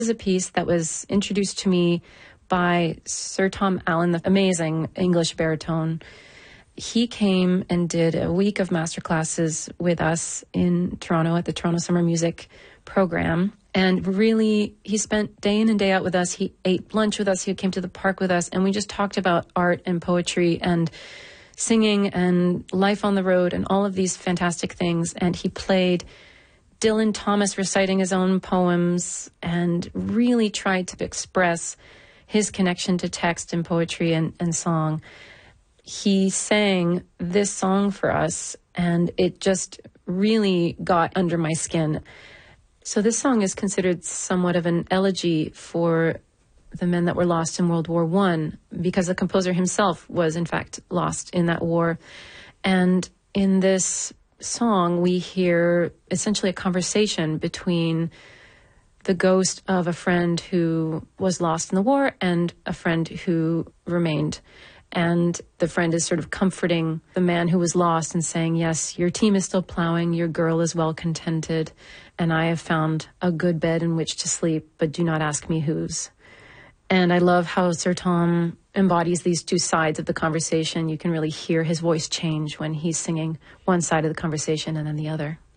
is a piece that was introduced to me by Sir Tom Allen, the amazing English baritone. He came and did a week of masterclasses with us in Toronto at the Toronto Summer Music Program. And really, he spent day in and day out with us. He ate lunch with us. He came to the park with us. And we just talked about art and poetry and singing and life on the road and all of these fantastic things. And he played Dylan Thomas reciting his own poems and really tried to express his connection to text and poetry and song. He sang this song for us, and it just really got under my skin. So this song is considered somewhat of an elegy for the men that were lost in World War I, because the composer himself was, in fact, lost in that war. And in this song, we hear essentially a conversation between the ghost of a friend who was lost in the war and a friend who remained. And the friend is sort of comforting the man who was lost and saying, yes, your team is still plowing, your girl is well contented, and I have found a good bed in which to sleep, but do not ask me whose. And I love how Sir Tom embodies these two sides of the conversation. You can really hear his voice change when he's singing one side of the conversation and then the other.